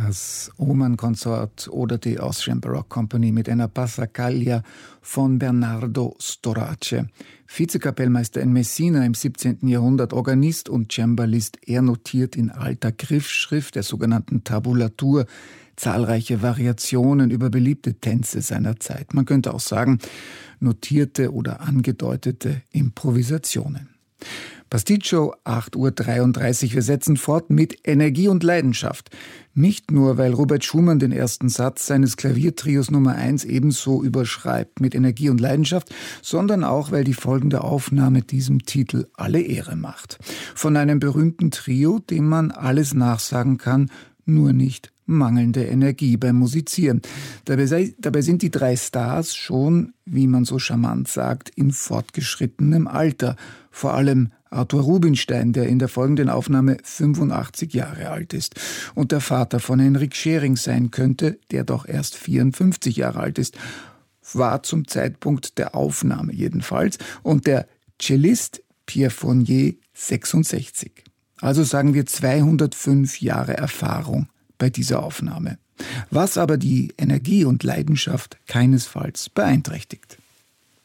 Das Ullmann-Konsort oder die Austrian Baroque Company mit einer Passacaglia von Bernardo Storace. Vizekapellmeister in Messina im 17. Jahrhundert, Organist und Cembalist. Er notiert in alter Griffschrift, der sogenannten Tabulatur, zahlreiche Variationen über beliebte Tänze seiner Zeit. Man könnte auch sagen, notierte oder angedeutete Improvisationen. Pasticcio, 8:33 Uhr. Wir setzen fort mit Energie und Leidenschaft. Nicht nur, weil Robert Schumann den ersten Satz seines Klaviertrios Nummer 1 ebenso überschreibt mit Energie und Leidenschaft, sondern auch, weil die folgende Aufnahme diesem Titel alle Ehre macht. Von einem berühmten Trio, dem man alles nachsagen kann, nur nicht mangelnde Energie beim Musizieren. Dabei sind die drei Stars schon, wie man so charmant sagt, in fortgeschrittenem Alter. Vor allem Arthur Rubinstein, der in der folgenden Aufnahme 85 Jahre alt ist und der Vater von Henrik Schering sein könnte, der doch erst 54 Jahre alt ist, war zum Zeitpunkt der Aufnahme jedenfalls, und der Cellist Pierre Fournier 66. Also sagen wir 205 Jahre Erfahrung bei dieser Aufnahme. Was aber die Energie und Leidenschaft keinesfalls beeinträchtigt.